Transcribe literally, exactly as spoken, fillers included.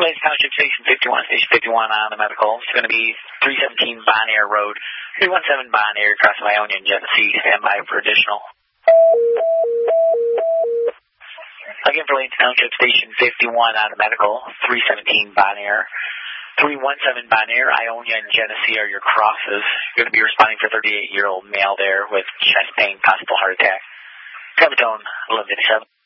Ladies Township Station fifty-one, Station fifty-one on the medical. It's going to be three seventeen Bon Air Road, three one seven Bon Air, crossing Ionia and Genesee. Stand by for additional. Again, for Ladies Township Station fifty-one on the medical, three seventeen Bon Air, three one seven Bon Air, Ionia and Genesee are your crosses. You're going to be responding for a thirty-eight-year-old male there with chest pain, possible heart attack. Covertone eleven fifty-seven.